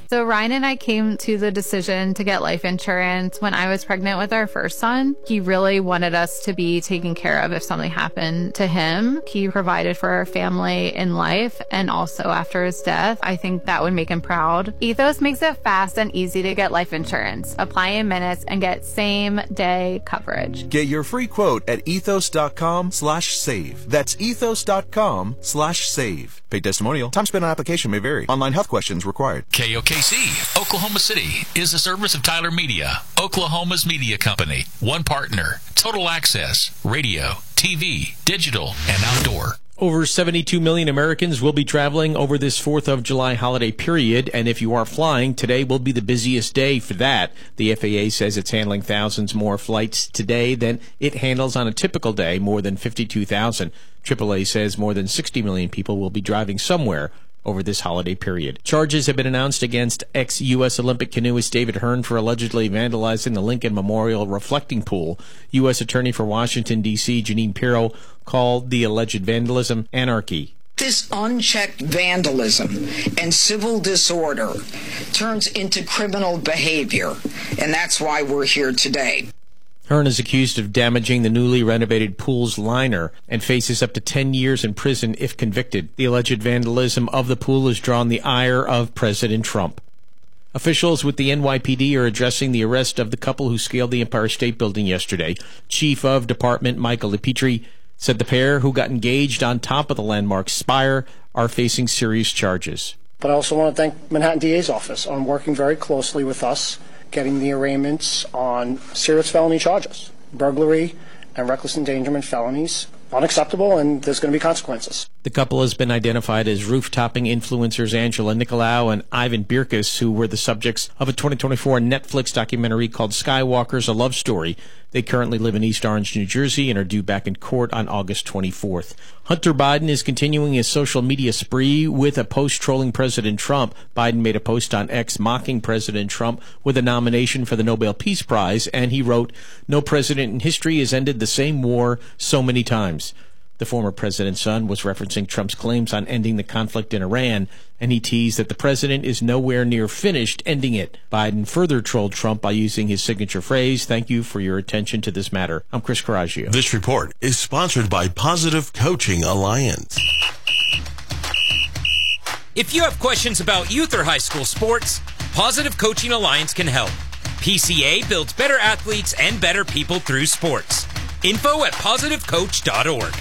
So Ryan and I came to the decision to get life insurance when I was pregnant with our first son. He really wanted us to be taken care of if something happened to him. He provided for our family in life and also after his death. I think that would make him proud. Ethos makes it fast and easy to get life insurance. Apply in minutes and get same-day coverage. Get your free quote at ethos.com/save. That's ethos.com/save. Paid testimonial. Time spent on application may vary. Online health questions required. KOKC, Oklahoma City, is a service of Tyler Media, Oklahoma's media company. One partner, total access, radio, TV, digital, and outdoor. Over 72 million Americans will be traveling over this 4th of July holiday period, and if you are flying, today will be the busiest day for that. The FAA says it's handling thousands more flights today than it handles on a typical day, more than 52,000. AAA says more than 60 million people will be driving somewhere over this holiday period. Charges have been announced against ex-U.S. Olympic canoeist David Hearn for allegedly vandalizing the Lincoln Memorial reflecting pool. U.S. Attorney for Washington, D.C., Janine Pirro, called the alleged vandalism anarchy. This unchecked vandalism and civil disorder turns into criminal behavior, and that's why we're here today. Hearn is accused of damaging the newly renovated pool's liner and faces up to 10 years in prison if convicted. The alleged vandalism of the pool has drawn the ire of President Trump. Officials with the NYPD are addressing the arrest of the couple who scaled the Empire State Building yesterday. Chief of Department Michael LePetri said the pair who got engaged on top of the landmark spire are facing serious charges. But I also want to thank Manhattan DA's office on working very closely with us, getting the arraignments on serious felony charges. Burglary and reckless endangerment felonies, unacceptable, and there's going to be consequences. The couple has been identified as roof-topping influencers Angela Nicolau and Ivan Birkus, who were the subjects of a 2024 Netflix documentary called Skywalker's A Love Story. They currently live in East Orange, New Jersey, and are due back in court on August 24th. Hunter Biden is continuing his social media spree with a post trolling President Trump. Biden made a post on X mocking President Trump with a nomination for the Nobel Peace Prize, and he wrote, "No president in history has ended the same war so many times." The former president's son was referencing Trump's claims on ending the conflict in Iran, and he teased that the president is nowhere near finished ending it. Biden further trolled Trump by using his signature phrase, "Thank you for your attention to this matter." I'm Chris Coraggio. This report is sponsored by Positive Coaching Alliance. If you have questions about youth or high school sports, Positive Coaching Alliance can help. PCA builds better athletes and better people through sports. Info at positivecoach.org.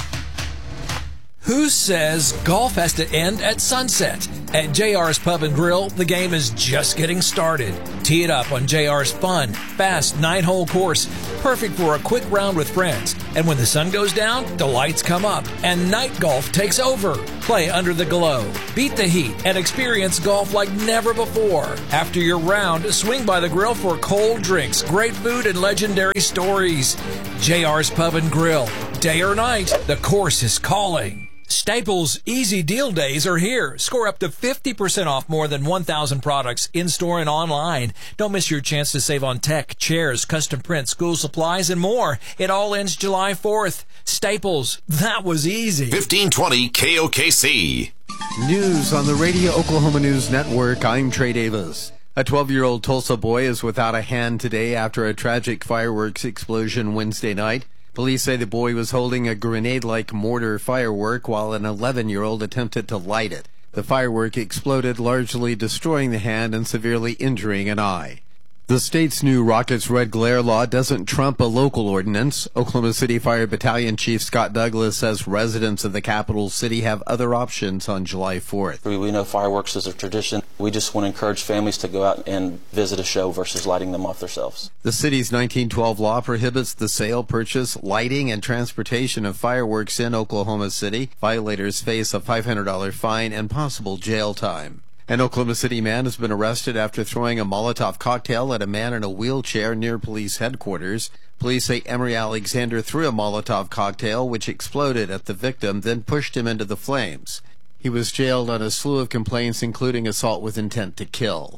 Who says golf has to end at sunset? At JR's Pub and Grill, the game is just getting started. Tee it up on JR's fun, fast 9-hole course, perfect for a quick round with friends. And when the sun goes down, the lights come up, and night golf takes over. Play under the glow, beat the heat, and experience golf like never before. After your round, swing by the grill for cold drinks, great food, and legendary stories. JR's Pub and Grill. Day or night, the course is calling. Staples Easy Deal Days are here. Score up to 50% off more than 1,000 products in-store and online. Don't miss your chance to save on tech, chairs, custom print, school supplies, and more. It all ends July 4th. Staples, that was easy. 1520 KOKC. News on the Radio Oklahoma News Network. I'm Trey Davis. A 12-year-old Tulsa boy is without a hand today after a tragic fireworks explosion Wednesday night. Police say the boy was holding a grenade-like mortar firework while an 11-year-old attempted to light it. The firework exploded, largely destroying the hand and severely injuring an eye. The state's new Rockets Red Glare law doesn't trump a local ordinance. Oklahoma City Fire Battalion Chief Scott Douglas says residents of the capital city have other options on July 4th. We know fireworks is a tradition. We just want to encourage families to go out and visit a show versus lighting them off themselves. The city's 1912 law prohibits the sale, purchase, lighting, and transportation of fireworks in Oklahoma City. Violators face a $500 fine and possible jail time. An Oklahoma City man has been arrested after throwing a Molotov cocktail at a man in a wheelchair near police headquarters. Police say Emery Alexander threw a Molotov cocktail, which exploded at the victim, then pushed him into the flames. He was jailed on a slew of complaints, including assault with intent to kill.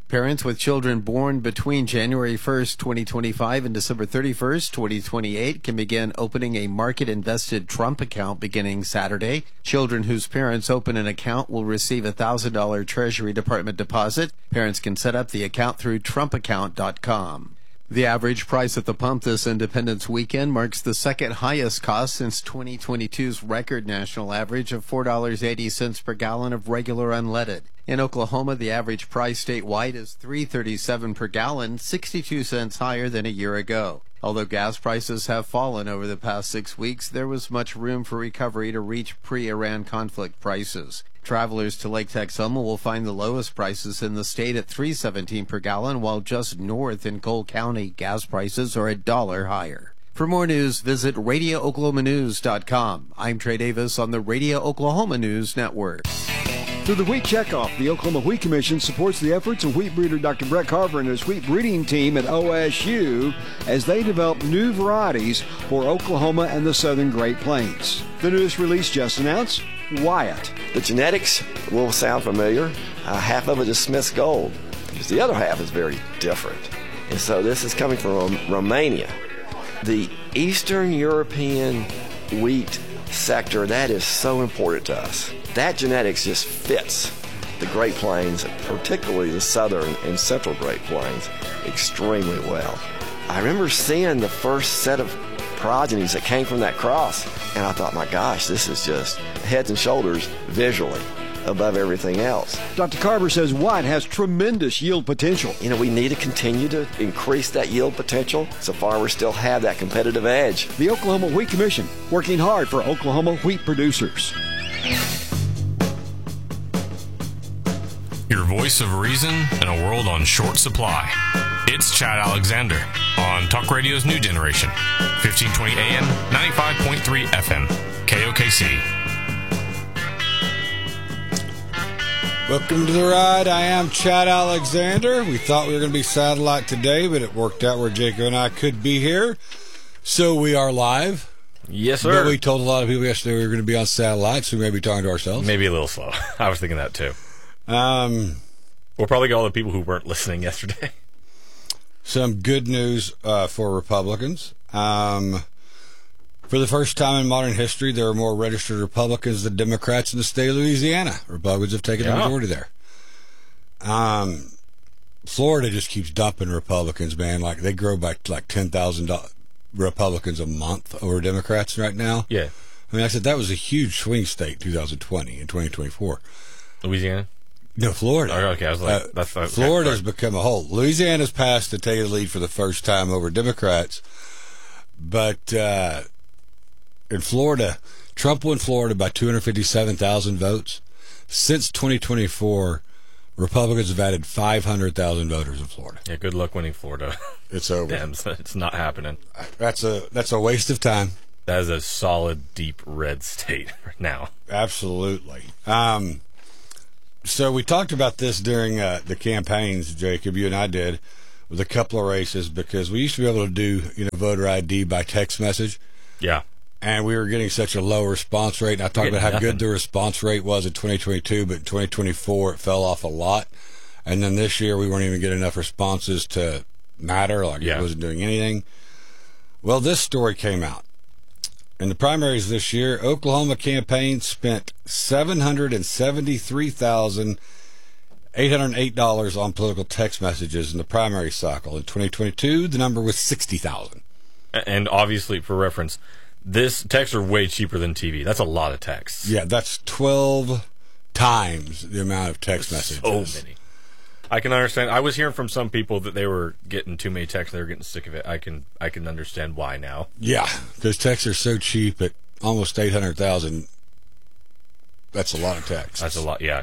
Parents with children born between January 1st, 2025 and December 31st, 2028 can begin opening a market-invested Trump account beginning Saturday. Children whose parents open an account will receive a $1,000 Treasury Department deposit. Parents can set up the account through trumpaccount.com. The average price at the pump this Independence weekend marks the second highest cost since 2022's record national average of $4.80 per gallon of regular unleaded. In Oklahoma, the average price statewide is $3.37 per gallon, 62 cents higher than a year ago. Although gas prices have fallen over the past 6 weeks, there was much room for recovery to reach pre-Iran conflict prices. Travelers to Lake Texoma will find the lowest prices in the state at $3.17 per gallon, while just north in Cole County, gas prices are $1 higher. For more news, visit RadioOklahomaNews.com. I'm Trey Davis on the Radio Oklahoma News Network. Through the Wheat Checkoff, the Oklahoma Wheat Commission supports the efforts of wheat breeder Dr. Brett Carver and his wheat breeding team at OSU as they develop new varieties for Oklahoma and the southern Great Plains. The newest release just announced, Wyatt. The genetics will sound familiar. Half of it is Smith's Gold. The other half is very different. And so this is coming from Romania. The Eastern European wheat sector, that is so important to us. That genetics just fits the Great Plains, particularly the southern and central Great Plains, extremely well. I remember seeing the first set of progenies that came from that cross, and I thought, my gosh, this is just heads and shoulders visually above everything else. Dr. Carver says Wyatt has tremendous yield potential. You know, we need to continue to increase that yield potential so farmers still have that competitive edge. The Oklahoma Wheat Commission, working hard for Oklahoma wheat producers. Your voice of reason in a world on short supply. It's Chad Alexander on Talk Radio's New Generation, 1520 AM, 95.3 FM, KOKC. Welcome to the ride. I am Chad Alexander. We thought we were going to be satellite today, but it worked out where Jacob and I could be here. So we are live. Yes, sir. But we told a lot of people yesterday we were going to be on satellite, so we may be talking to ourselves. Maybe a little slow. I was thinking that too. We'll probably get all the people who weren't listening yesterday. Some good news for Republicans. For the first time in modern history, there are more registered Republicans than Democrats in the state of Louisiana. Republicans have taken the majority there. Florida just keeps dumping Republicans, man. Like, they grow by like 10,000 Republicans a month over Democrats right now. Yeah. I mean, I said that was a huge swing state, 2020 and 2024. Louisiana? No, Florida. Oh, okay, I was like, that's Florida's become a whole. Louisiana's passed to take the lead for the first time over Democrats. But in Florida, Trump won Florida by 257,000 votes. Since 2024, Republicans have added 500,000 voters in Florida. Yeah, good luck winning Florida. It's over. Dems, it's not happening. That's a waste of time. That is a solid, deep red state right now. Absolutely. So we talked about this during the campaigns, Jacob, you and I did, with a couple of races, because we used to be able to do voter ID by text message. Yeah. And we were getting such a low response rate. And I talked about how good the response rate was in 2022, but in 2024 it fell off a lot. And then this year we weren't even getting enough responses to matter, like it wasn't doing anything. Well, this story came out. In the primaries this year, Oklahoma campaign spent $773,808 on political text messages in the primary cycle. In 2022, the number was $60,000. And obviously, for reference, this texts are way cheaper than TV. That's a lot of texts. Yeah, that's 12 times the amount of text messages. So many. I can understand. I was hearing from some people that they were getting too many texts. They were getting sick of it. I can understand why now. Yeah, because texts are so cheap at almost 800,000. That's a lot of texts. That's a lot, yeah.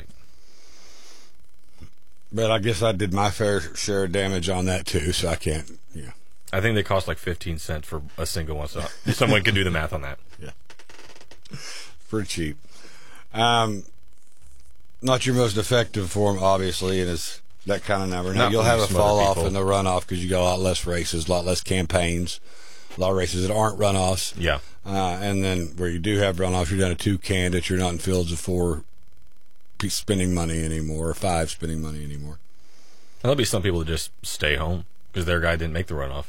But I guess I did my fair share of damage on that too, so I can't. Yeah. I think they cost like 15 cents for a single one, so someone can do the math on that. Yeah. Pretty cheap. Not your most effective form, obviously, and it's that kind of number. Now, you'll have a fall off in the runoff because you got a lot less races, a lot less campaigns, a lot of races that aren't runoffs. Yeah. And then where you do have runoffs, you're down to 2 candidates. You're not in fields of 4 spending money anymore, or 5 spending money anymore. There'll be some people that just stay home because their guy didn't make the runoff.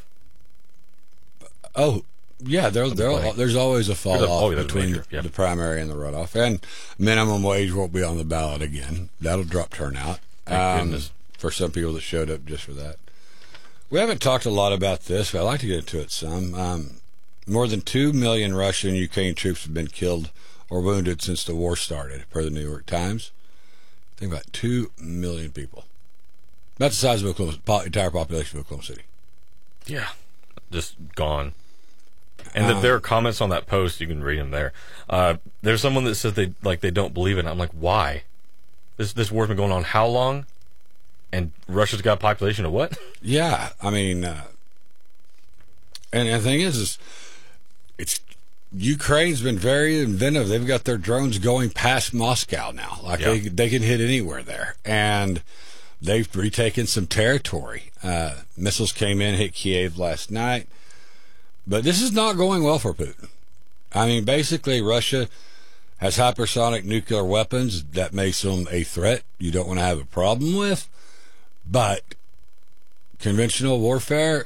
Oh, yeah, there's always a fall off between the primary and the runoff. And minimum wage won't be on the ballot again. That'll drop turnout. For some people that showed up just for that. We haven't talked a lot about this, but I'd like to get into it some. More than 2 million Russian and Ukrainian troops have been killed or wounded since the war started, per the New York Times. Think about 2 million people. About the size of the entire population of Oklahoma City. Yeah. Just gone. And there are comments on that post. You can read them there. There's someone that says they don't believe it. And I'm like, why? This war's been going on how long? And Russia's got a population of what? Yeah, I mean, and the thing is it's Ukraine's been very inventive. They've got their drones going past Moscow now. They can hit anywhere there, and they've retaken some territory. Missiles came in, hit Kiev last night, but this is not going well for Putin. I mean, basically, Russia has hypersonic nuclear weapons that makes them a threat you don't want to have a problem with. But conventional warfare,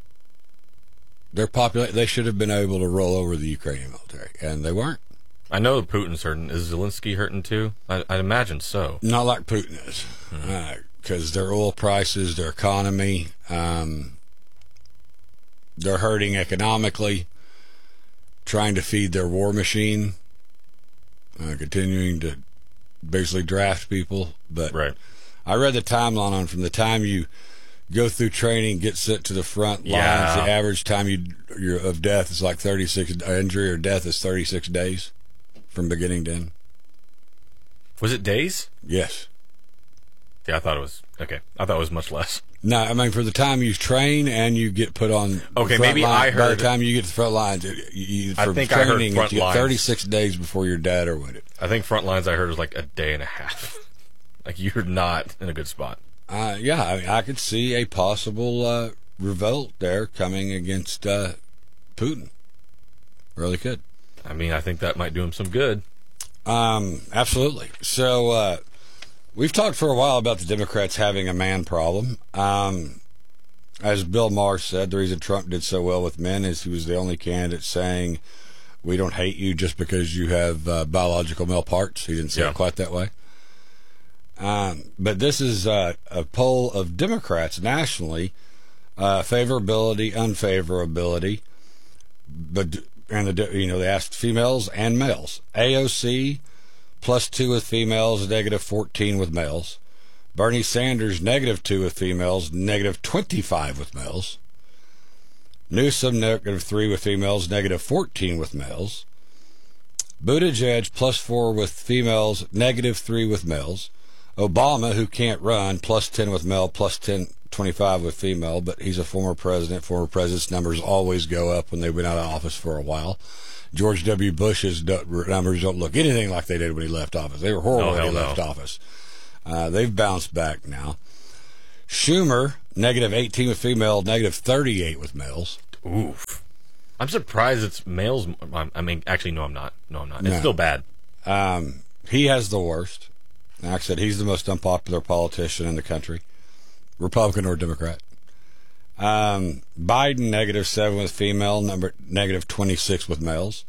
they should have been able to roll over the Ukrainian military, and they weren't. I know Putin's hurting. Is Zelensky hurting too? I'd imagine so. Not like Putin is, because their oil prices, their economy, they're hurting economically, trying to feed their war machine, continuing to basically draft people. But right. I read the timeline on from the time you go through training, get sent to the front lines. The average time of death is like 36. Injury or death is 36 days from beginning to end. Was it days? Yes. Yeah, I thought it was okay. I thought it was much less. No, I mean for the time you train and you get put on. Okay, maybe line, I heard. By the time you get to the front lines, I think I heard front you lines. get 36 days before you're dead or wounded. I think front lines I heard was like a day and a half. Like you're not in a good spot. Yeah, I mean, I could see a possible revolt there coming against Putin. Really could. I mean, I think that might do him some good. Absolutely. So we've talked for a while about the Democrats having a man problem. As Bill Maher said, the reason Trump did so well with men is he was the only candidate saying, we don't hate you just because you have biological male parts. He didn't say it quite that way. But this is a poll of Democrats nationally, favorability, unfavorability, they asked females and males. AOC +2 with females, -14 with males. Bernie Sanders -2 with females, -25 with males. Newsom -3 with females, -14 with males. Buttigieg +4 with females, -3 with males. Obama, who can't run, +10 with male, +25 with female, but he's a former president. Former presidents' numbers always go up when they've been out of office for a while. George W. Bush's numbers don't look anything like they did when he left office. They were horrible when he left office. They've bounced back now. Schumer, -18 with female, -38 with males. Oof. I'm surprised it's males. I mean, actually, no, I'm not. It's still bad. He has the worst. Like I said, he's the most unpopular politician in the country, Republican or Democrat. Biden, -7 with female, -26 with males.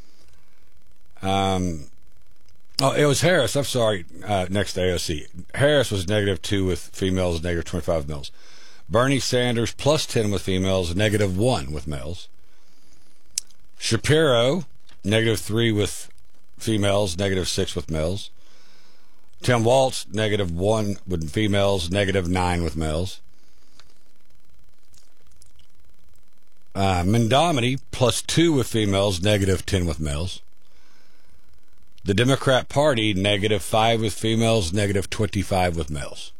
It was Harris. I'm sorry. Next to AOC. Harris was -2 with females, -25 with males. Bernie Sanders +10 with females, -1 with males. Shapiro, -3 with females, -6 with males. Tim Walz, -1 with females, -9 with males. Mendamini, +2 with females, -10 with males. The Democrat Party, -5 with females, -25 with males.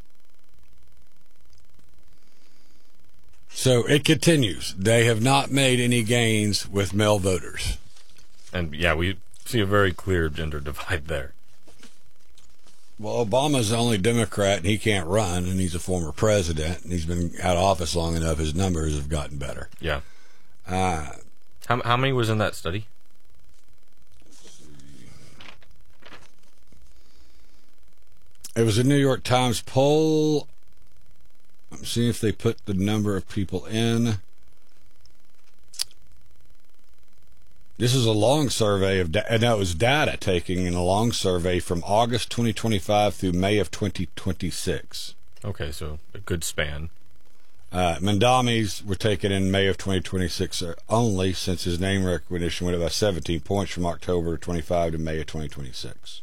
So it continues. They have not made any gains with male voters. And yeah, we see a very clear gender divide there. Well, Obama's the only Democrat, and he can't run, and he's a former president, and he's been out of office long enough. His numbers have gotten better. Yeah. How many was in that study? It was a New York Times poll I'm seeing if they put the number of people in. This is a long survey and that was data taking in a long survey from August 2025 through May of 2026. Okay, so a good span. Mandami's were taken in May of 2026 only, since his name recognition went up by 17 points from October 25 to May of 2026.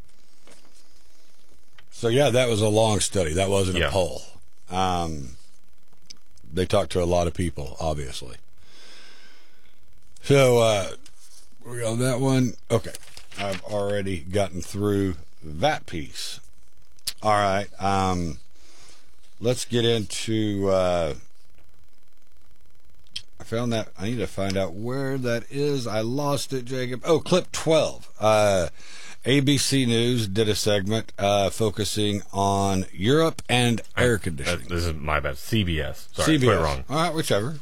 So yeah, that was a long study. That wasn't a poll. They talked to a lot of people, obviously. So we on that one. Okay, I've already gotten through that piece. All right. Let's get into. I found that. I need to find out where that is. I lost it, Jacob. Oh, clip 12. ABC News did a segment focusing on Europe and air conditioning. This is my bad. CBS. Sorry, CBS. put it wrong. All right, whichever.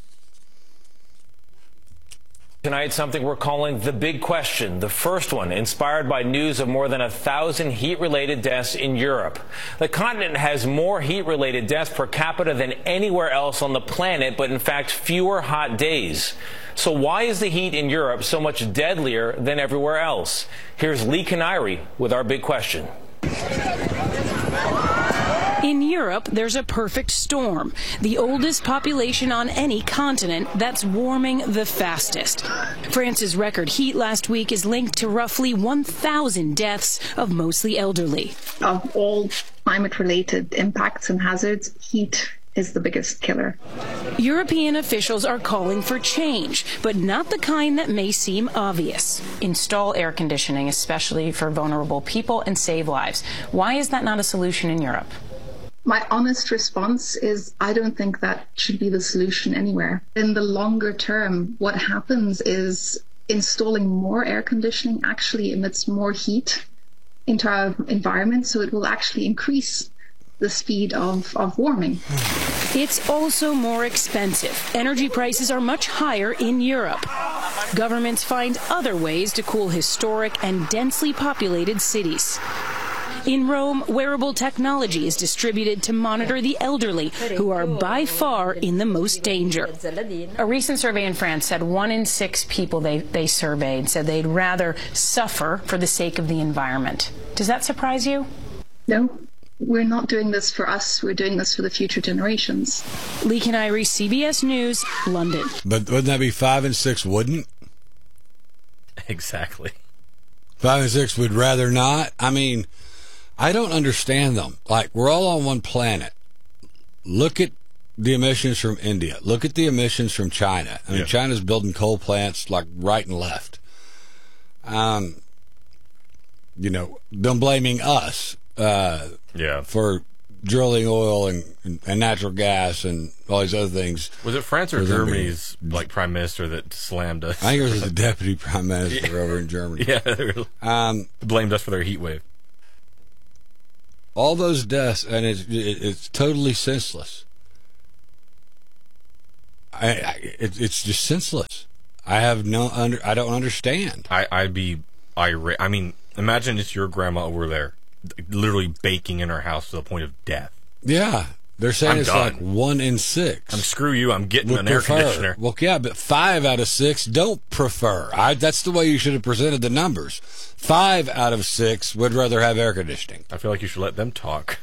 Tonight, something we're calling the big question. The first one, inspired by news of more than 1,000 heat-related deaths in Europe. The continent has more heat-related deaths per capita than anywhere else on the planet, but in fact, fewer hot days. So why is the heat in Europe so much deadlier than everywhere else? Here's Lee Canary with our big question. In Europe, there's a perfect storm. The oldest population on any continent that's warming the fastest. France's record heat last week is linked to roughly 1,000 deaths of mostly elderly. Of all climate-related impacts and hazards, heat is the biggest killer. European officials are calling for change, but not the kind that may seem obvious. Install air conditioning, especially for vulnerable people, and save lives. Why is that not a solution in Europe? My honest response is I don't think that should be the solution anywhere. In the longer term, what happens is installing more air conditioning actually emits more heat into our environment, so it will actually increase the speed of warming. It's also more expensive. Energy prices are much higher in Europe. Governments find other ways to cool historic and densely populated cities. In Rome, wearable technology is distributed to monitor the elderly, who are by far in the most danger. A recent survey in France said 1 in 6 people they surveyed said they'd rather suffer for the sake of the environment. Does that surprise you? No. We're not doing this for us. We're doing this for the future generations. Lee Canary, CBS News, London. But wouldn't that be 5 and 6 wouldn't? Exactly. 5 and 6 would rather not? I mean, I don't understand them. Like, we're all on one planet. Look at the emissions from India. Look at the emissions from China. I mean, China's building coal plants like right and left. You know, them blaming us for drilling oil and natural gas and all these other things. Was it France or Germany's like prime minister that slammed us? I think it was the deputy prime minister over in Germany. Yeah, blamed us for their heat wave. All those deaths, and it's totally senseless. It's just senseless. I don't understand. I'd be irate. I mean, imagine it's your grandma over there, literally baking in her house to the point of death. Yeah, they're saying it's done. like 1 in 6. Screw you. I'm getting an air conditioner. Well, yeah, but 5 out of 6 don't prefer. That's the way you should have presented the numbers. 5 out of 6 would rather have air conditioning. I feel like you should let them talk.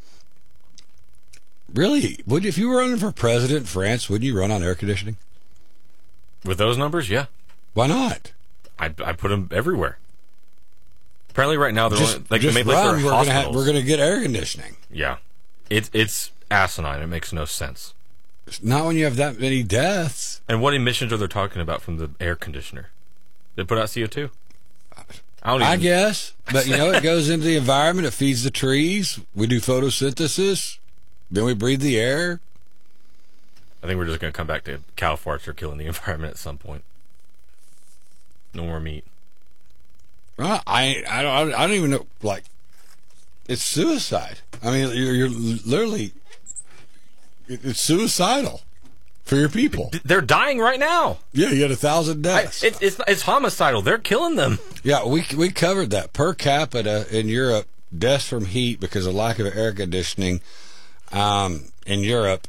Really? If you were running for president in France, wouldn't you run on air conditioning? With those numbers, yeah. Why not? I put them everywhere. Apparently, right now they're just only, like the main place run. are hospitals. We're gonna get air conditioning. Yeah, it's asinine. It makes no sense. Not when you have that many deaths. And what emissions are they talking about from the air conditioner? They put out CO2. I guess, but you know, it goes into the environment. It feeds the trees. We do photosynthesis. Then we breathe the air. I think we're just going to come back to cow farts are killing the environment at some point. No more meat. Well, I don't even know. Like, it's suicide. I mean, you're literally, it's suicidal for your people. They're dying right now. Yeah, you had 1,000 deaths. It's homicidal. They're killing them. Yeah, we covered that. Per capita in Europe, deaths from heat because of lack of air conditioning in Europe,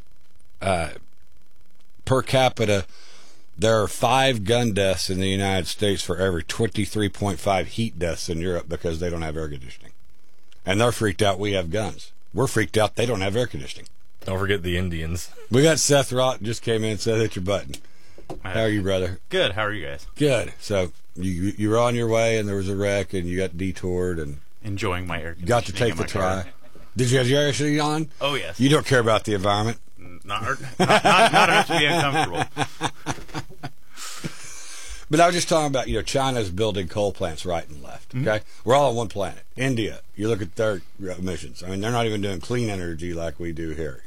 per capita, there are 5 gun deaths in the United States for every 23.5 heat deaths in Europe because they don't have air conditioning. And they're freaked out we have guns. We're freaked out they don't have air conditioning. Don't forget the Indians. We got Seth Rotten just came in and said, hit your button. How are you, brother? Good. How are you guys? Good. So you were on your way and there was a wreck and you got detoured and enjoying my air conditioning. Got to take the try. Did you have your air conditioning on? Oh, yes. You don't care about the environment? Not enough to be uncomfortable. But I was just talking about, China's building coal plants right and left, okay? We're all on one planet. India, you look at their emissions. I mean, they're not even doing clean energy like we do here,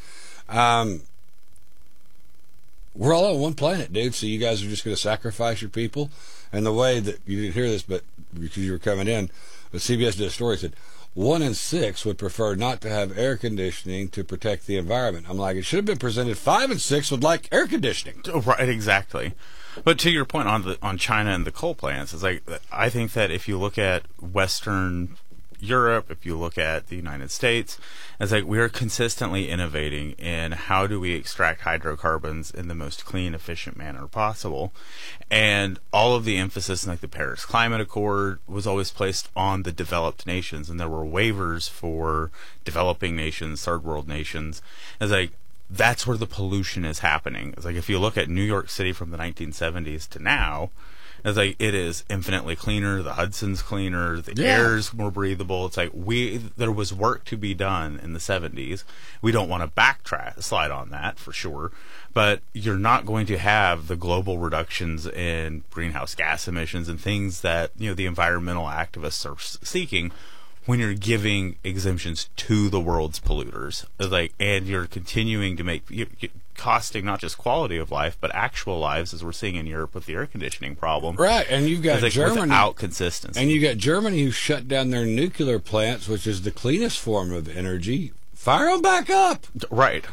We're all on one planet, dude, so you guys are just going to sacrifice your people? And the way that, you didn't hear this, but because you were coming in, but CBS did a story, said 1 in 6 would prefer not to have air conditioning to protect the environment. I'm like, it should have been presented 5 in 6 would like air conditioning. Right, exactly. But to your point on China and the coal plants, it's like, I think that if you look at Western Europe, if you look at the United States, it's like we are consistently innovating in how do we extract hydrocarbons in the most clean, efficient manner possible. And all of the emphasis in like the Paris Climate Accord was always placed on the developed nations, and there were waivers for developing nations, third world nations. It's like that's where the pollution is happening. It's like if you look at New York City from the 1970s to now, it's like it is infinitely cleaner. The Hudson's cleaner. The air's more breathable. It's like there was work to be done in the 70s. We don't want to slide on that for sure. But you're not going to have the global reductions in greenhouse gas emissions and things that the environmental activists are seeking when you're giving exemptions to the world's polluters. It's like, and you're continuing to make costing not just quality of life but actual lives, as we're seeing in Europe with the air conditioning problem. Right, and you've got Germany without consistency. And you got Germany who shut down their nuclear plants, which is the cleanest form of energy. Fire them back up. Right.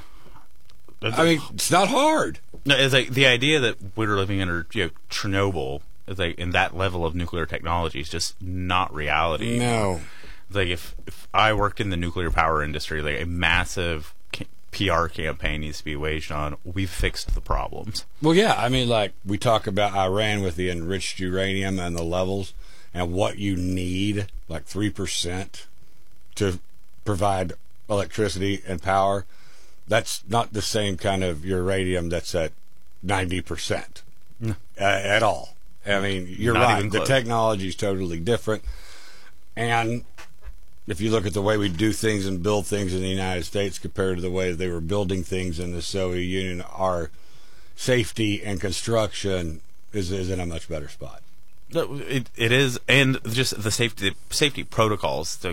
I mean, it's not hard. No, it's like the idea that we're living under Chernobyl is like in that level of nuclear technology is just not reality. No. It's like if I worked in the nuclear power industry, like a massive PR campaign needs to be waged on. We've fixed the problems. Well, yeah, I mean, like we talk about Iran with the enriched uranium and the levels and what you need, like 3% to provide electricity and power. That's not the same kind of uranium that's at 90% at all. I mean, you're right. The technology is totally different. And if you look at the way we do things and build things in the United States compared to the way they were building things in the Soviet Union, our safety and construction is in a much better spot. It is, and just the safety protocols to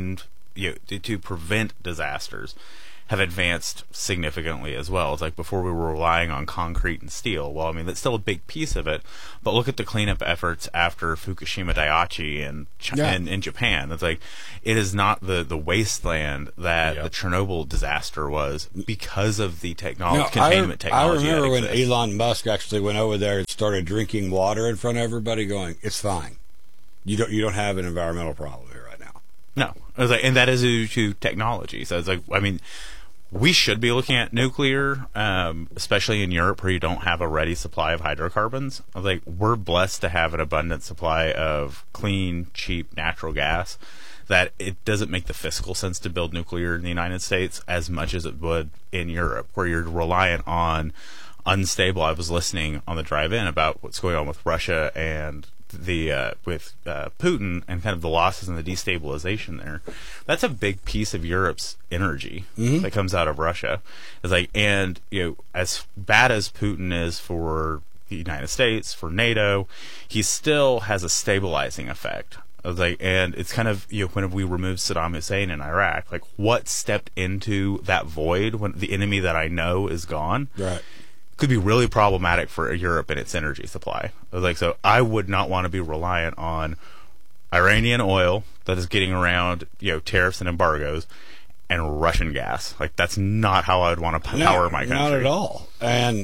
to prevent disasters have advanced significantly as well. It's like before we were relying on concrete and steel. Well, I mean, that's still a big piece of it, but look at the cleanup efforts after Fukushima Daiichi in Japan. It's like it is not the wasteland that the Chernobyl disaster was because of the containment technology. I remember when Elon Musk actually went over there and started drinking water in front of everybody going, it's fine. You don't have an environmental problem here right now. No. It was like, and that is due to technology. So it's like, I mean, we should be looking at nuclear, especially in Europe where you don't have a ready supply of hydrocarbons. I was like, we're blessed to have an abundant supply of clean, cheap natural gas that it doesn't make the fiscal sense to build nuclear in the United States as much as it would in Europe, where you're reliant on unstable. I was listening on the drive-in about what's going on with Russia and with Putin and kind of the losses and the destabilization there. That's a big piece of Europe's energy that comes out of Russia. It's like, and as bad as Putin is for the United States, for NATO, he still has a stabilizing effect. I was like, and it's kind of, when we removed Saddam Hussein in Iraq, like what stepped into that void when the enemy that I know is gone? Right. Could be really problematic for Europe and its energy supply. I was like, so I would not want to be reliant on Iranian oil that is getting around, tariffs and embargoes, and Russian gas. Like that's not how I would want to power my country. Not at all. And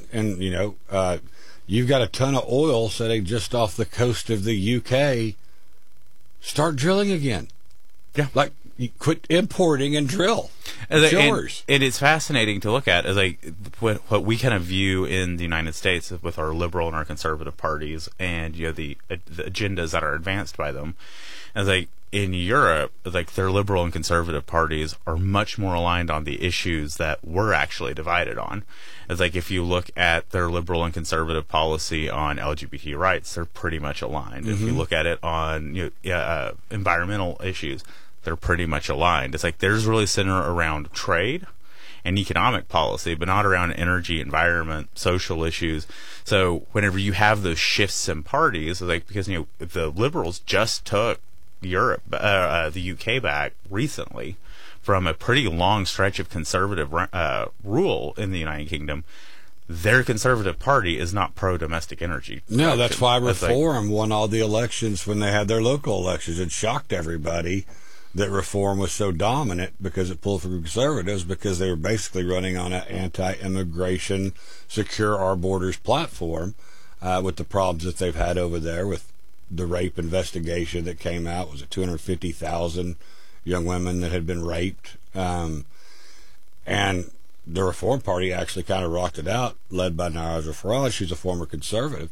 you've got a ton of oil sitting just off the coast of the UK. Start drilling again. Yeah. Like you quit importing and drill. It's yours. And it's fascinating to look at, as like what we kind of view in the United States with our liberal and our conservative parties, and the agendas that are advanced by them. As like in Europe, like their liberal and conservative parties are much more aligned on the issues that we're actually divided on. As like if you look at their liberal and conservative policy on LGBT rights, they're pretty much aligned. Mm-hmm. If you look at it on environmental issues, they're pretty much aligned. It's like theirs really center around trade and economic policy, but not around energy, environment, social issues. So whenever you have those shifts in parties, like because the liberals just took Europe, the UK back recently from a pretty long stretch of conservative rule in the United Kingdom. Their conservative party is not pro-domestic energy. No, that's why Reform won all the elections when they had their local elections. It shocked everybody that Reform was so dominant because it pulled from conservatives, because they were basically running on an anti-immigration, secure our borders platform with the problems that they've had over there with the rape investigation that came out. Was it 250,000 young women that had been raped? And the Reform Party actually kind of rocked it out, led by Nigel Farage. She's a former conservative.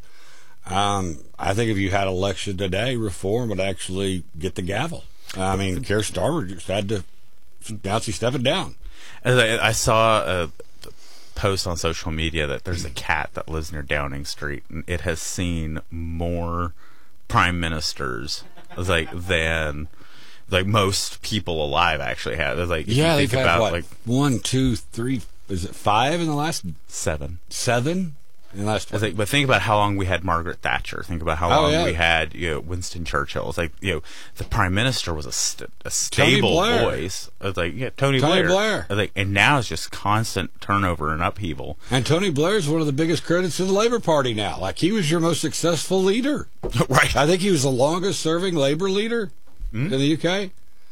I think if you had election today, Reform would actually get the gavel. I mean, Keir Starmer just had to announce he's stepping down. I saw a post on social media that there's a cat that lives near Downing Street, and it has seen more prime ministers than most people alive actually have. It's like, yeah, they've had what, 1, 2, 3, is it 5 in the last 7? 7 in the last 20. But think about how long we had Margaret Thatcher. Think about how long we had Winston Churchill. It's like the prime minister was a stable voice. It's like Tony Blair. And now it's just constant turnover and upheaval. And Tony Blair is one of the biggest critics of the Labour Party now. Like, he was your most successful leader. Right. I think he was the longest serving Labour leader in the UK.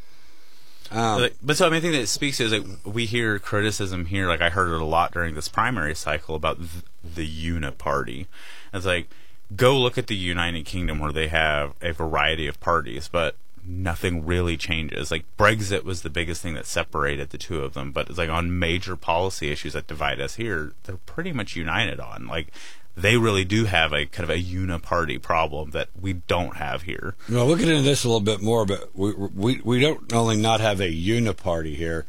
But so I think that it speaks to is like we hear criticism here. Like I heard it a lot during this primary cycle about the uniparty. It's like, go look at the United Kingdom where they have a variety of parties, but nothing really changes. Like Brexit was the biggest thing that separated the two of them, but it's like on major policy issues that divide us here, they're pretty much united on. Like they really do have a kind of a uniparty problem that we don't have here. Well, we'll get into this a little bit more, but we don't only not have a uniparty here.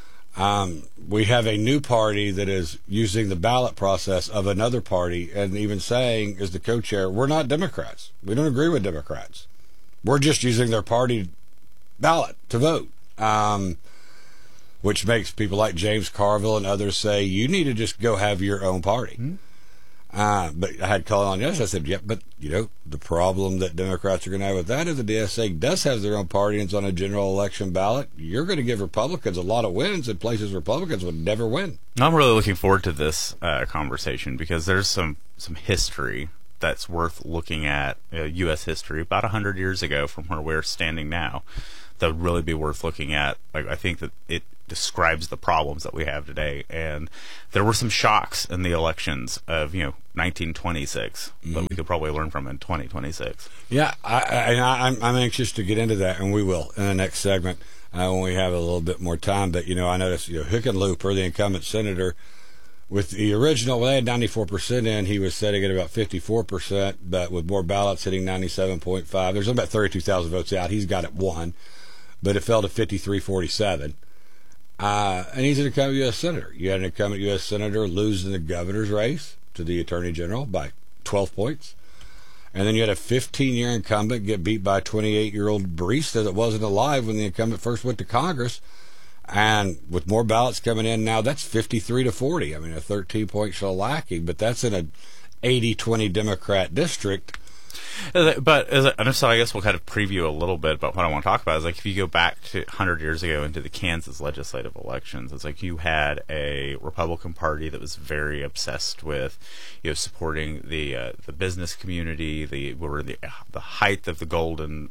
We have a new party that is using the ballot process of another party, and even saying, as the co-chair, we're not Democrats. We don't agree with Democrats. We're just using their party ballot to vote, which makes people like James Carville and others say, you need to just go have your own party. Mm-hmm. But I had called on yesterday. I said, yeah, but the problem that Democrats are going to have with that is the DSA does have their own party and it's on a general election ballot. You're going to give Republicans a lot of wins in places Republicans would never win. I'm really looking forward to this conversation because there's some history that's worth looking at, U.S. history about 100 years ago from where we're standing now, that would really be worth looking at. Like, I think that it describes the problems that we have today, and there were some shocks in the elections of 1926 that we could probably learn from in 2026. Yeah, I'm anxious to get into that, and we will in the next segment when we have a little bit more time. But I noticed Hickenlooper, the incumbent senator, with the original, they had 94% in, he was sitting at about 54%, but with more ballots hitting 97.5, there's about 32,000 votes out. He's got it 1, but it fell to 53-47. And he's an incumbent U.S. senator. You had an incumbent U.S. senator losing the governor's race to the attorney general by 12 points. And then you had a 15-year incumbent get beat by a 28-year-old barista that wasn't alive when the incumbent first went to Congress. And with more ballots coming in now, that's 53-40. I mean, a 13-point shellacking, but that's in an 80-20 Democrat district. But so I guess we'll kind of preview a little bit about what I want to talk about. Is like if you go back to 100 years ago into the Kansas legislative elections, it's like you had a Republican Party that was very obsessed with, supporting the business community, the height of the golden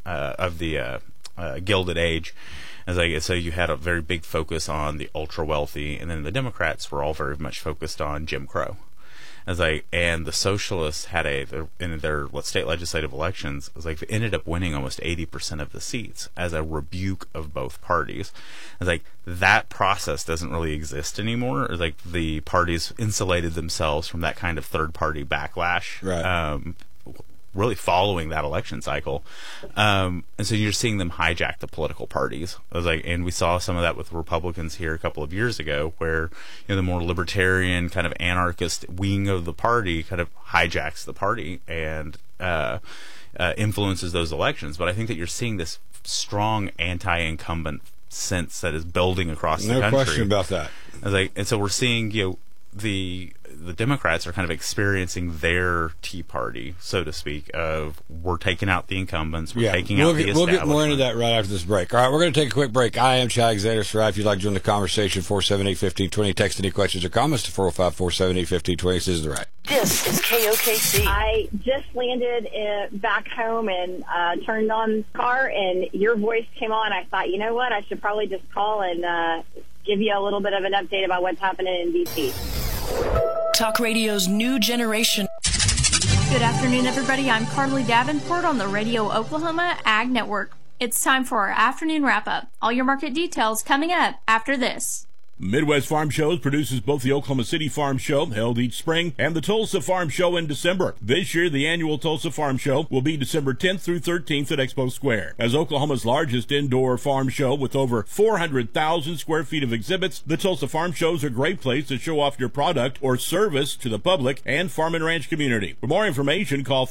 Gilded Age. It's like, so you had a very big focus on the ultra wealthy, and then the Democrats were all very much focused on Jim Crow. And the socialists had in their state legislative elections, they ended up winning almost 80% of the seats as a rebuke of both parties. That process doesn't really exist anymore. The parties insulated themselves from that kind of third party backlash. Right. Really following that election cycle. And so you're seeing them hijack the political parties. And we saw some of that with Republicans here a couple of years ago, where the more libertarian kind of anarchist wing of the party kind of hijacks the party and influences those elections. But I think that you're seeing this strong anti-incumbent sense that is building across the country. No question about that. And so we're seeing, the Democrats are kind of experiencing their Tea Party, so to speak, of we're taking out the incumbents, we're taking out the establishment. We'll get more into that right after this break. All right, we're going to take a quick break. I am Chad Alexander. If you'd like to join the conversation, 478-1520. Text any questions or comments to 405-478-1520. This is The Right. This is KOKC. I just landed back home and turned on the car, and your voice came on. I thought, you know what, I should probably just call and give you a little bit of an update about what's happening in D.C. Talk Radio's new generation. Good afternoon, everybody. I'm Carly Davenport on the Radio Oklahoma Ag Network. It's time for our afternoon wrap-up. All your market details coming up after this. Midwest Farm Shows produces both the Oklahoma City Farm Show, held each spring, and the Tulsa Farm Show in December. This year, the annual Tulsa Farm Show will be December 10th through 13th at Expo Square. As Oklahoma's largest indoor farm show with over 400,000 square feet of exhibits, the Tulsa Farm Show is a great place to show off your product or service to the public and farm and ranch community. For more information, call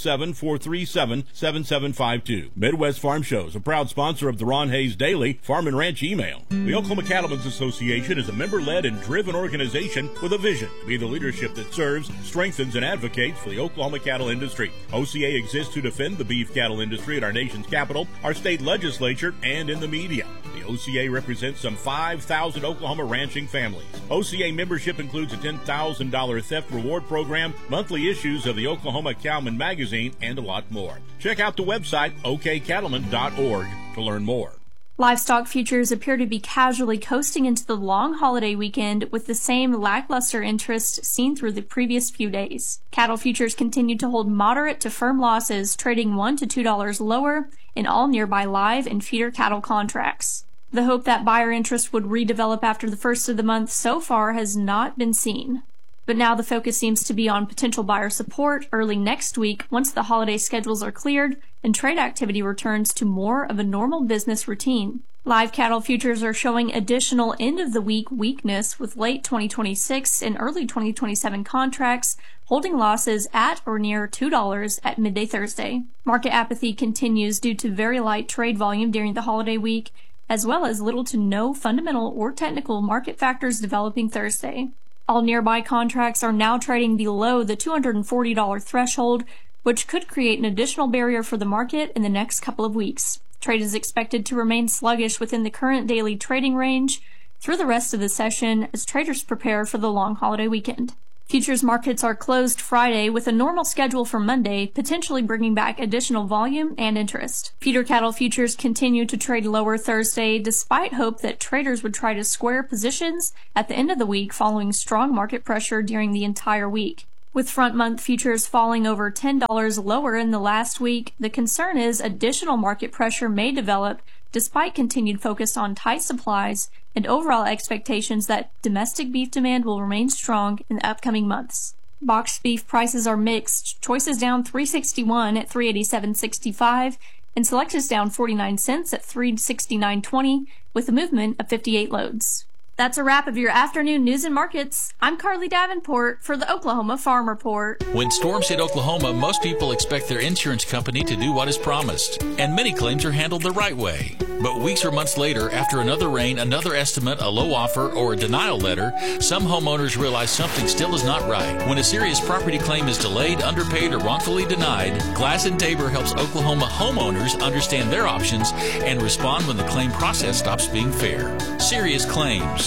507-437-7752. Midwest Farm Shows, a proud sponsor of the Ron Hayes Daily Farm and Ranch email. The Oklahoma Cattlemen's Association is a member-led and driven organization with a vision to be the leadership that serves, strengthens, and advocates for the Oklahoma cattle industry. OCA exists to defend the beef cattle industry at our nation's capital, our state legislature, and in the media. The OCA represents some 5,000 Oklahoma ranching families. OCA membership includes a $10,000 theft reward program, monthly issues of the Oklahoma Cowman magazine, and a lot more. Check out the website okcattleman.org to learn more. Livestock futures appear to be casually coasting into the long holiday weekend with the same lackluster interest seen through the previous few days. Cattle futures continue to hold moderate to firm losses, trading $1 to $2 lower in all nearby live and feeder cattle contracts. The hope that buyer interest would redevelop after the first of the month so far has not been seen. But now the focus seems to be on potential buyer support early next week once the holiday schedules are cleared and trade activity returns to more of a normal business routine. Live cattle futures are showing additional end-of-the-week weakness with late 2026 and early 2027 contracts holding losses at or near $2 at midday Thursday. Market apathy continues due to very light trade volume during the holiday week, as well as little to no fundamental or technical market factors developing Thursday. All nearby contracts are now trading below the $240 threshold, which could create an additional barrier for the market in the next couple of weeks. Trade is expected to remain sluggish within the current daily trading range through the rest of the session as traders prepare for the long holiday weekend. Futures markets are closed Friday with a normal schedule for Monday, potentially bringing back additional volume and interest. Feeder cattle futures continue to trade lower Thursday despite hope that traders would try to square positions at the end of the week following strong market pressure during the entire week. With front month futures falling over $10 lower in the last week, the concern is additional market pressure may develop despite continued focus on tight supplies and overall expectations that domestic beef demand will remain strong in the upcoming months. Boxed beef prices are mixed. Choice is down $3.61 at $387.65, and Select is down 49 cents at $369.20 with a movement of 58 loads. That's a wrap of your afternoon news and markets. I'm Carly Davenport for the Oklahoma Farm Report. When storms hit Oklahoma, most people expect their insurance company to do what is promised, and many claims are handled the right way. But weeks or months later, after another rain, another estimate, a low offer, or a denial letter, some homeowners realize something still is not right. When a serious property claim is delayed, underpaid, or wrongfully denied, Glass & Tabor helps Oklahoma homeowners understand their options and respond when the claim process stops being fair. Serious claims,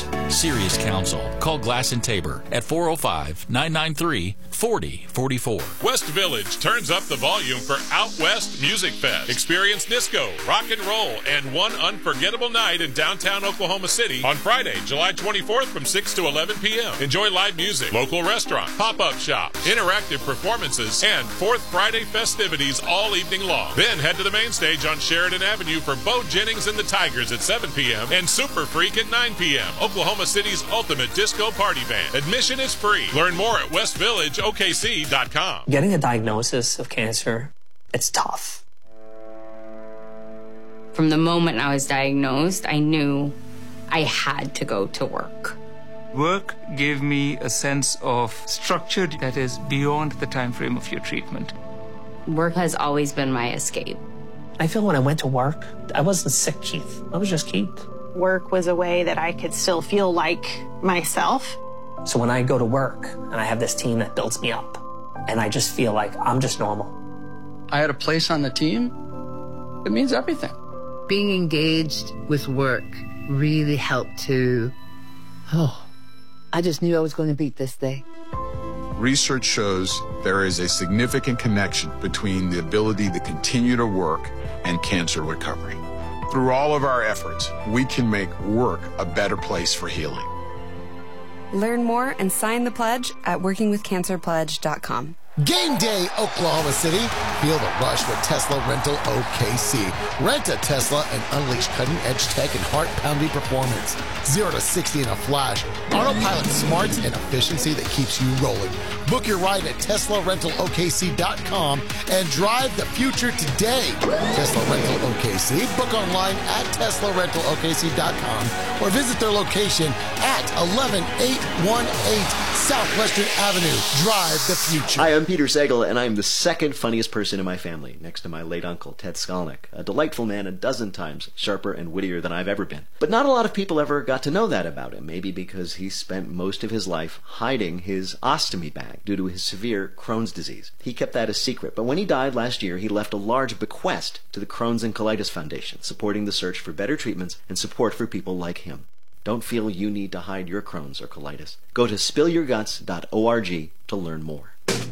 answers. Serious counsel. Call Glass and Tabor at 405-993-4044. West Village turns up the volume for Out West Music Fest. Experience disco, rock and roll, and one unforgettable night in downtown Oklahoma City on Friday, July 24th from 6 to 11 p.m. Enjoy live music, local restaurant, pop-up shop, interactive performances, and Fourth Friday festivities all evening long. Then head to the main stage on Sheridan Avenue for Bo Jennings and the Tigers at 7 p.m. and Super Freak at 9 p.m. Oklahoma City's ultimate disco party band. Admission is free. Learn more at westvillageokc.com. Getting a diagnosis of cancer, it's tough. From the moment I was diagnosed, I knew I had to go to work. Work gave me a sense of structure that is beyond the time frame of your treatment. Work has always been my escape. I feel when I went to work, I wasn't sick, Keith. I was just Keith. Work was a way that I could still feel like myself. So when I go to work and I have this team that builds me up, and I just feel like I'm just normal. I had a place on the team. It means everything. Being engaged with work really helped to, I just knew I was going to beat this day. Research shows there is a significant connection between the ability to continue to work and cancer recovery. Through all of our efforts, we can make work a better place for healing. Learn more and sign the pledge at workingwithcancerpledge.com. Game day, Oklahoma City. Feel the rush with Tesla Rental OKC. Rent a Tesla and unleash cutting-edge tech and heart-pounding performance. 0 to 60 in a flash. Autopilot smarts and efficiency that keeps you rolling. Book your ride at TeslaRentalOKC.com and drive the future today. Tesla Rental OKC. Book online at TeslaRentalOKC.com or visit their location at 11818 Southwestern Avenue. Drive the future. Hi, I'm Peter Sagal, and I'm the second funniest person in my family, next to my late uncle, Ted Skolnick, a delightful man a dozen times sharper and wittier than I've ever been. But not a lot of people ever got to know that about him, maybe because he spent most of his life hiding his ostomy bag due to his severe Crohn's disease. He kept that a secret, but when he died last year, he left a large bequest to the Crohn's and Colitis Foundation, supporting the search for better treatments and support for people like him. Don't feel you need to hide your Crohn's or colitis. Go to spillyourguts.org to learn more.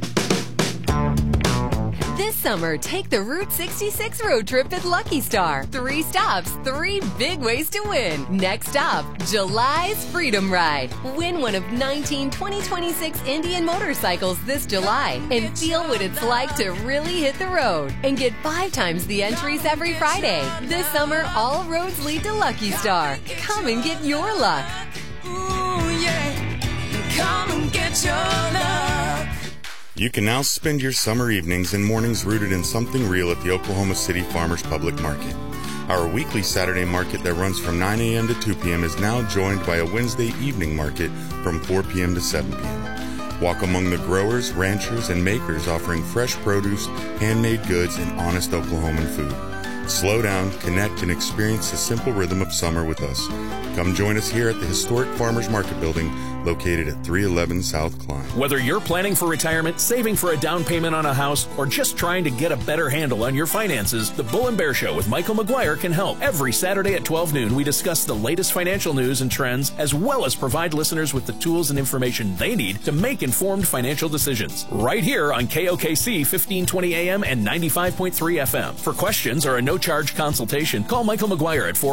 This summer, take the Route 66 road trip at Lucky Star. 3 stops, 3 big ways to win. Next stop, July's Freedom Ride. Win one of 19 2026 Indian motorcycles this July and feel what it's like to really hit the road. And get 5 times the entries every Friday. This summer, all roads lead to Lucky Star. Come and get your luck. Ooh, yeah. Come and get your luck. You can now spend your summer evenings and mornings rooted in something real at the Oklahoma City Farmers Public Market. Our weekly Saturday market that runs from 9 a.m. to 2 p.m. is now joined by a Wednesday evening market from 4 p.m. to 7 p.m. Walk among the growers, ranchers, and makers offering fresh produce, handmade goods, and honest Oklahoman food. Slow down, connect, and experience the simple rhythm of summer with us. Come join us here at the historic Farmers Market Building, located at 311 South Klein. Whether you're planning for retirement, saving for a down payment on a house, or just trying to get a better handle on your finances, the Bull and Bear Show with Michael McGuire can help. Every Saturday at 12 noon, we discuss the latest financial news and trends, as well as provide listeners with the tools and information they need to make informed financial decisions. Right here on KOKC 1520 AM and 95.3 FM. For questions or a no-charge consultation, call Michael McGuire at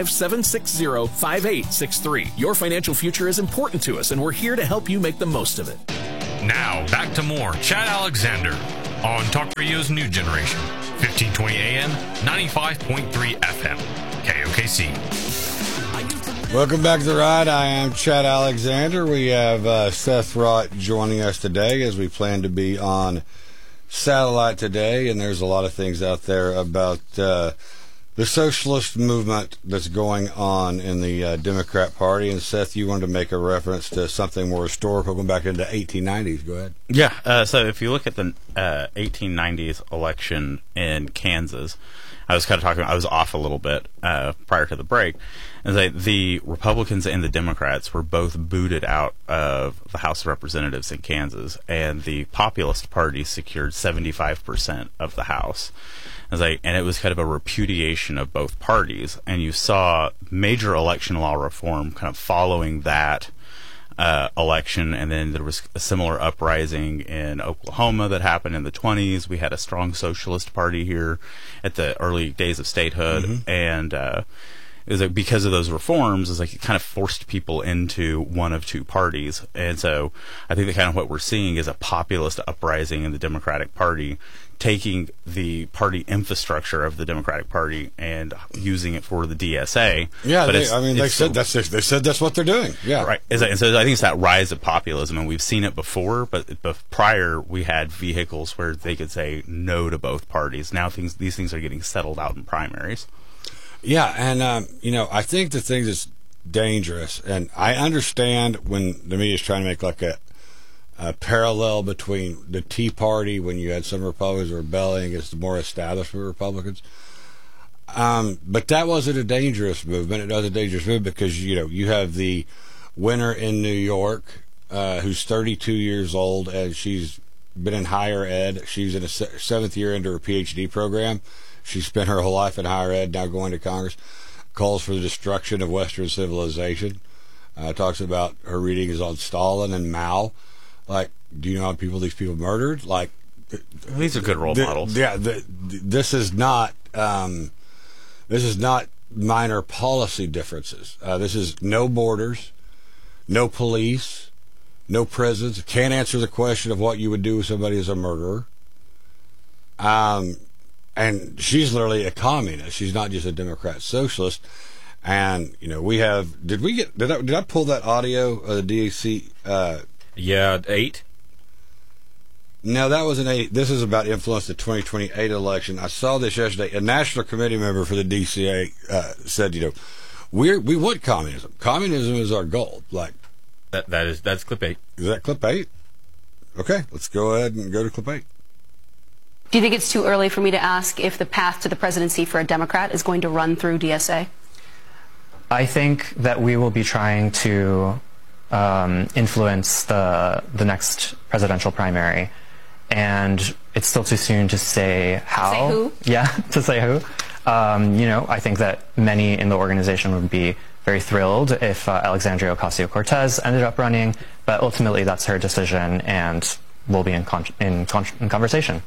405-760-5863. Your financial future is important to us, and we're here to help you make the most of it. Now, back to more Chad Alexander on Talk Radio's New Generation, 1520 AM, 95.3 FM, KOKC. Welcome back to the ride. I am Chad Alexander. We have Seth Rott joining us today as we plan to be on satellite today, and there's a lot of things out there about the socialist movement that's going on in the Democrat Party. And Seth, you wanted to make a reference to something more historical, going back into the 1890s. Go ahead. Yeah, so if you look at the 1890s election in Kansas, I was kind of talking, I was off a little bit prior to the break, and the Republicans and the Democrats were both booted out of the House of Representatives in Kansas, and the Populist Party secured 75% of the House. And it was kind of a repudiation of both parties. And you saw major election law reform kind of following that election, and then there was a similar uprising in Oklahoma that happened in the 1920s. We had a strong socialist party here at the early days of statehood, and it was like because of those reforms, it's like it kind of forced people into one of two parties. And so I think that kind of what we're seeing is a populist uprising in the Democratic Party, taking the party infrastructure of the Democratic Party and using it for the DSA. Yeah, but they said that's what they're doing. Yeah, right. And so I think it's that rise of populism, and we've seen it before. But prior, we had vehicles where they could say no to both parties. Now these things are getting settled out in primaries. Yeah, and I think the thing that's dangerous, and I understand when the media is trying to make like a parallel between the Tea Party, when you had some Republicans rebelling against the more establishment Republicans. But that wasn't a dangerous movement. It was a dangerous movement because, you have the winner in New York who's 32 years old, and she's been in higher ed. She's in a seventh year into her PhD program. She spent her whole life in higher ed, now going to Congress. Calls for the destruction of Western civilization. Talks about her readings on Stalin and Mao. Like, do you know how these people murdered? Like, these are good role models. Yeah, this is not minor policy differences. This is no borders, no police, no prisons. Can't answer the question of what you would do with somebody as a murderer. And she's literally a communist. She's not just a Democrat socialist. And we have. Did I pull that audio of the DAC? Yeah, 8. No, that was an 8. This is about influence the 2028 election. I saw this yesterday. A national committee member for the DCA said, we want communism. Communism is our goal. Like that's clip 8. Is that clip 8? Okay, let's go ahead and go to clip 8. Do you think it's too early for me to ask if the path to the presidency for a Democrat is going to run through DSA? I think that we will be trying to influence the next presidential primary, and it's still too soon to say how. Say who? Yeah, to say who. I think that many in the organization would be very thrilled if Alexandria Ocasio-Cortez ended up running, but ultimately that's her decision, and we'll be in conversation.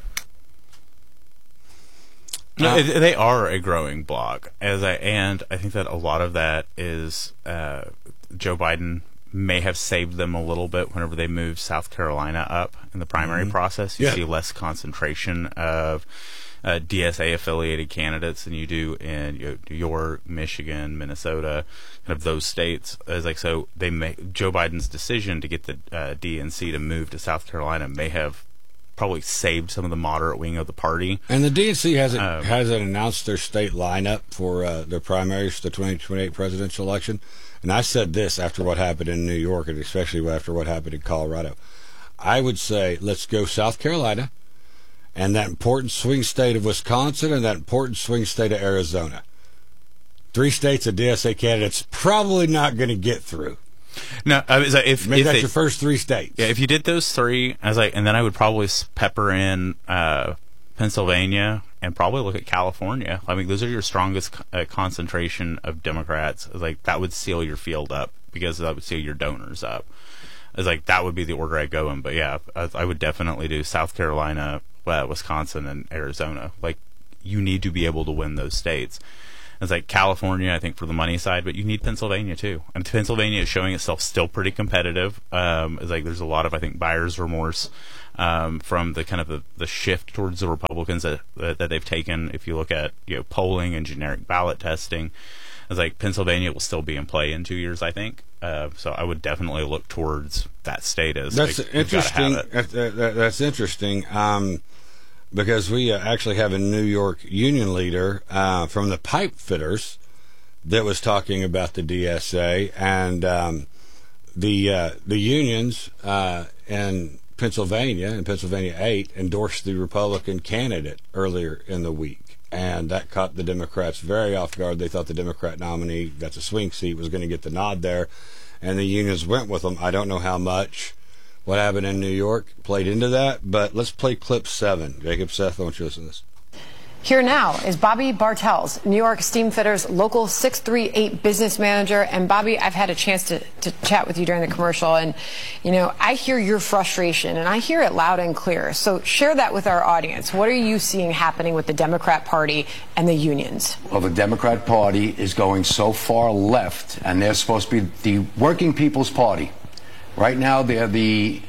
No, they are a growing bloc, and I think that a lot of that is Joe Biden may have saved them a little bit whenever they moved South Carolina up in the primary process. You see less concentration of DSA-affiliated candidates than you do in New York, Michigan, Minnesota, kind of those states. So Joe Biden's decision to get the DNC to move to South Carolina may have probably saved some of the moderate wing of the party. And the DNC hasn't announced their state lineup for their primaries for the 2028 presidential election. And I said this after what happened in New York, and especially after what happened in Colorado. I would say let's go South Carolina and that important swing state of Wisconsin and that important swing state of Arizona. 3 states of DSA candidates probably not going to get through. No, if that's your first 3 states. Yeah, if you did those 3, and then I would probably pepper in Pennsylvania and probably look at California. I mean, those are your strongest concentration of Democrats. That would seal your field up because that would seal your donors up. That would be the order I'd go in. But yeah, I would definitely do South Carolina, Wisconsin, and Arizona. You need to be able to win those states. It's California, I think, for the money side, but you need Pennsylvania too. And Pennsylvania is showing itself still pretty competitive. There's a lot of, I think, buyer's remorse from the kind of the shift towards the Republicans that they've taken. If you look at polling and generic ballot testing, it's Pennsylvania will still be in play in 2 years, I think. So I would definitely look towards that state as that's interesting. That's interesting. Because we actually have a New York union leader from the pipe fitters that was talking about the DSA, and the unions in Pennsylvania 8 endorsed the Republican candidate earlier in the week, and that caught the Democrats very off guard. They thought the Democrat nominee, that's a swing seat, was going to get the nod there, and the unions went with them. I don't know how much what happened in New York played into that, but let's play clip 7. Jacob, Seth, I want you to listen to this. Here now is Bobby Bartels, New York Steamfitters Local 638 business manager. And Bobby, I've had a chance to chat with you during the commercial, and I hear your frustration, and I hear it loud and clear. So share that with our audience. What are you seeing happening with the Democrat Party and the unions? Well, the Democrat Party is going so far left, and they're supposed to be the working people's party. Right now, they're the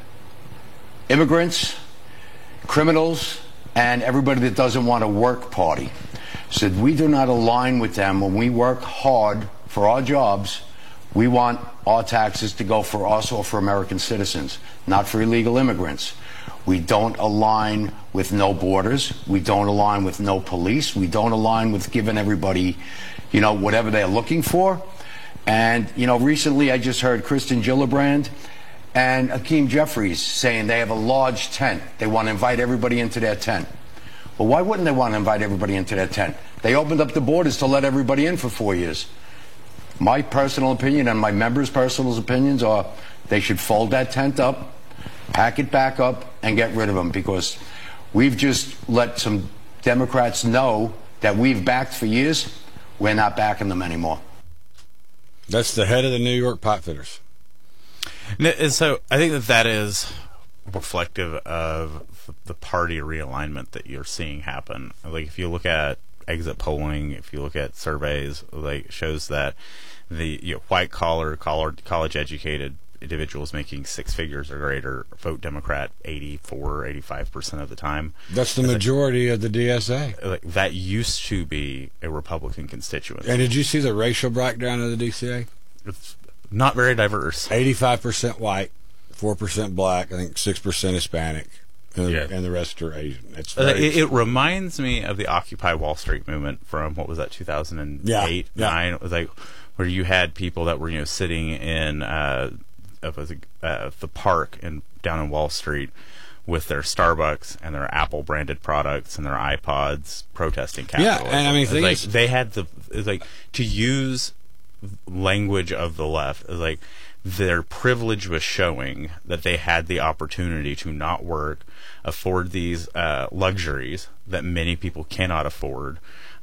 immigrants, criminals, and everybody that doesn't want to work party. So we do not align with them. When we work hard for our jobs, we want our taxes to go for us or for American citizens, not for illegal immigrants. We don't align with no borders. We don't align with no police. We don't align with giving everybody, whatever they're looking for. And, recently I just heard Kristen Gillibrand and Hakeem Jeffries saying they have a large tent. They want to invite everybody into their tent. Well, why wouldn't they want to invite everybody into their tent? They opened up the borders to let everybody in for 4 years. My personal opinion and my members' personal opinions are they should fold that tent up, pack it back up, and get rid of them, because we've just let some Democrats know that we've backed for years. We're not backing them anymore. That's the head of the New York pipefitters. And so I think that is reflective of the party realignment that you're seeing happen. Like, if you look at exit polling, if you look at surveys, like, shows that the white collar, college educated individuals making six figures or greater vote Democrat 85% of the time. That's the majority of the DSA. Like, that used to be a Republican constituency. And did you see the racial breakdown of the DCA? It's not very diverse. 85% white, 4% black, I think 6% Hispanic, and the rest are Asian. It reminds me of the Occupy Wall Street movement from, what was that, 2008, 9? It was like where you had people that were sitting in the park down in Wall Street with their Starbucks and their Apple branded products and their iPods protesting capitalism. Yeah, and I mean, they had to use language of the left. Like, their privilege was showing that they had the opportunity to not work, afford these luxuries that many people cannot afford,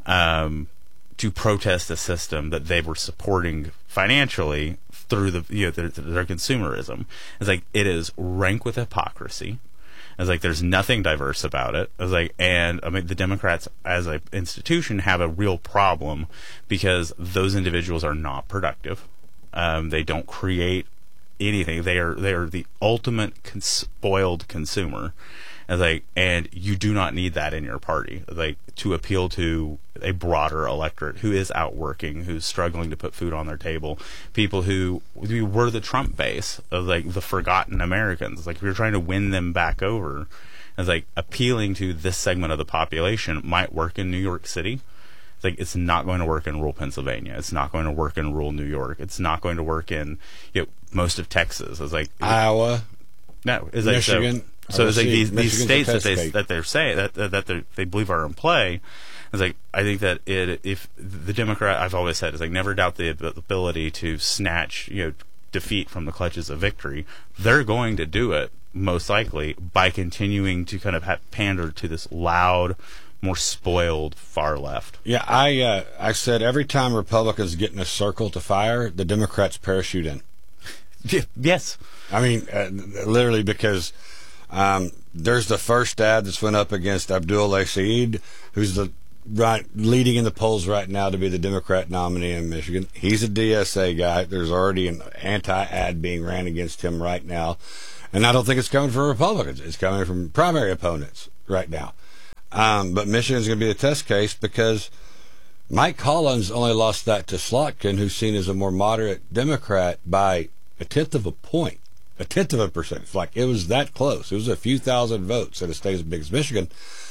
to protest a system that they were supporting financially through their consumerism. It's like, it is rank with hypocrisy. It's like, there's nothing diverse about it. It's like, and I mean, the Democrats as an institution have a real problem because those individuals are not productive. They don't create anything. They are the ultimate spoiled consumer. It's like, and you do not need that in your party, like, to appeal to a broader electorate who is out working, who's struggling to put food on their table. People who were the Trump base of, like, the forgotten Americans. Like, if you're trying to win them back over, it's like, appealing to this segment of the population might work in New York City. It's like, it's not going to work in rural Pennsylvania. It's not going to work in rural New York. It's not going to work in most of Texas. It's like Iowa. No, it's like Michigan. So it's like these states that they're saying that they believe are in play. It's like, I think that if the Democrat, I've always said, is like, never doubt the ability to snatch defeat from the clutches of victory. They're going to do it most likely by continuing to kind of pander to this loud, more spoiled far left. Yeah, I said every time Republicans get in a circle to fire, the Democrats parachute in. Yes. I mean, literally, because there's the first ad that's went up against Abdul Saeed, who's leading in the polls right now to be the Democrat nominee in Michigan. He's a DSA guy. There's already an anti-ad being ran against him right now. And I don't think it's coming from Republicans. It's coming from primary opponents right now. But Michigan's going to be a test case because Mike Collins only lost that to Slotkin, who's seen as a more moderate Democrat, by 1/10 of a point. 1/10 of a percent. It's like, it was that close. It was a few thousand votes in a state as big as Michigan.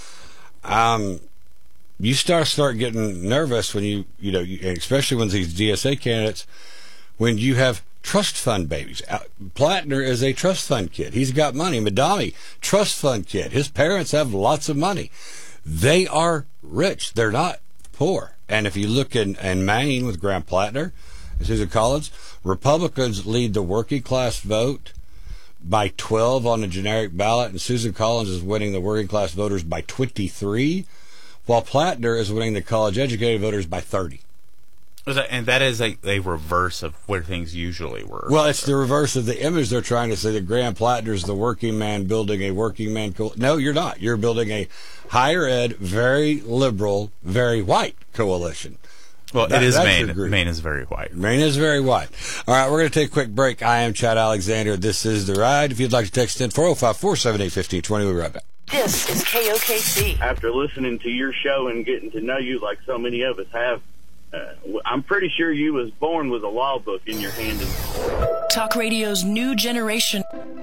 You start getting nervous when you especially when these DSA candidates, when you have trust fund babies. Plattner is a trust fund kid. He's got money. Madami, trust fund kid. His parents have lots of money. They are rich. They're not poor. And if you look in Maine with Graham Plattner and Susan Collins, Republicans lead the working class vote by 12 on the generic ballot, and Susan Collins is winning the working class voters by 23, while Plattner is winning the college-educated voters by 30. And that is a reverse of where things usually were. Well, it's the reverse of the image they're trying to say that Graham Plattner is the working man building a working man. No, you're not. You're building a higher ed, very liberal, very white coalition. Well, it is Maine. Maine is very white. Maine is very white. All right, we're going to take a quick break. I am Chad Alexander. This is The Ride. If you'd like to text in, 405-478-1520. We'll be right back. This is KOKC. After listening to your show and getting to know you like so many of us have, I'm pretty sure you was born with a law book in your hand. Talk Radio's new generation.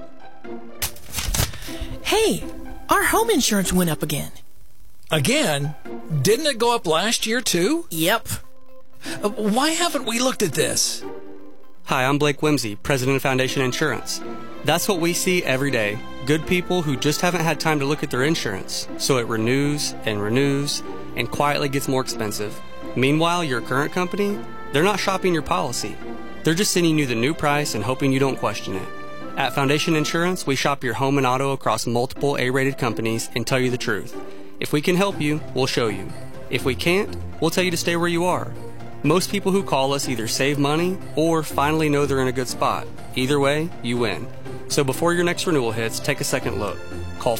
Hey, our home insurance went up again. Again? Didn't it go up last year too? Yep. Why haven't we looked at this? Hi, I'm Blake Whimsy, president of Foundation Insurance. That's what we see every day. Good people who just haven't had time to look at their insurance. So it renews and quietly gets more expensive. Meanwhile, your current company, they're not shopping your policy. They're just sending you the new price and hoping you don't question it. At Foundation Insurance, we shop your home and auto across multiple A-rated companies and tell you the truth. If we can help you, we'll show you. If we can't, we'll tell you to stay where you are. Most people who call us either save money or finally know they're in a good spot. Either way, you win. So before your next renewal hits, take a second look. Call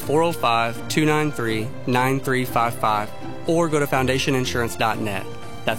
405-293-9355 or go to foundationinsurance.net. That's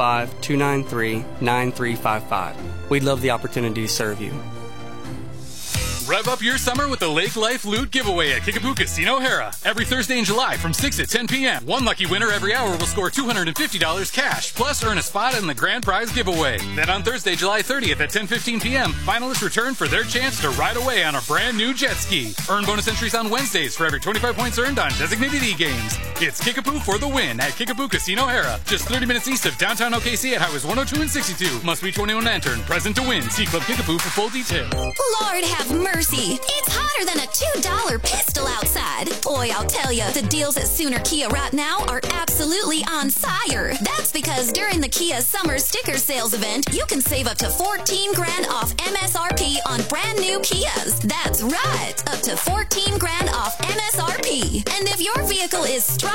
405-293-9355. We'd love the opportunity to serve you. Rev up your summer with the Lake Life Loot Giveaway at Kickapoo Casino Hara. Every Thursday in July from 6 to 10 p.m. One lucky winner every hour will score $250 cash, plus earn a spot in the grand prize giveaway. Then on Thursday, July 30th at 10:15 p.m., finalists return for their chance to ride away on a brand new jet ski. Earn bonus entries on Wednesdays for every 25 points earned on designated e-games. It's Kickapoo for the win at Kickapoo Casino Hara, just 30 minutes east of downtown OKC at Highways 102 and 62. Must be 21 and enter. Present to win. See Club Kickapoo for full details. Lord have mercy. It's hotter than a $2 pistol outside. Boy, I'll tell you, the deals at Sooner Kia right now are absolutely on fire. That's because during the Kia Summer Sticker Sales event, you can save up to $14,000 off MSRP on brand new Kias. That's right, up to $14,000 off MSRP. And if your vehicle is strong